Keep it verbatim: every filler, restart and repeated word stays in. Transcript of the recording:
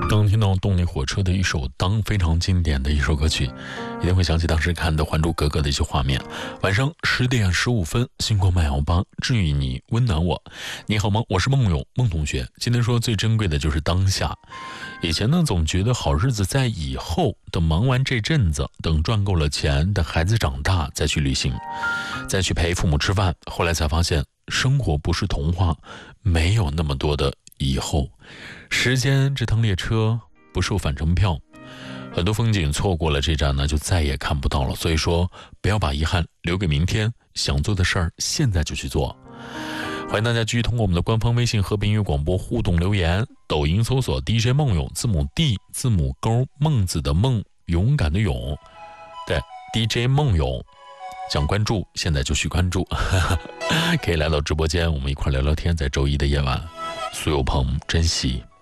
刚听到动力火车的一首《当》，非常经典的一首歌曲，一定会想起当时看的《还珠格格》的一些画面。晚上十点十五分，星光慢摇吧，治愈你，温暖我。你好吗？我是梦勇，梦同学。今天说最珍贵的就是当下。以前呢，总觉得好日子在以后，等忙完这阵子，等赚够了钱，等孩子长大再去旅行，再去陪父母吃饭。后来才发现，生活不是童话，没有那么多的以后。时间这趟列车不收返程票，很多风景错过了这站呢，就再也看不到了。所以说，不要把遗憾留给明天，想做的事儿现在就去做。欢迎大家继续通过我们的官方微信和平音乐广播互动留言，抖音搜索 D J 梦勇，字母 D 字母勾孟子的孟，勇敢的勇，对 D J 梦勇，想关注现在就去关注可以来到直播间，我们一块聊聊天。在周一的夜晚，苏有朋珍惜。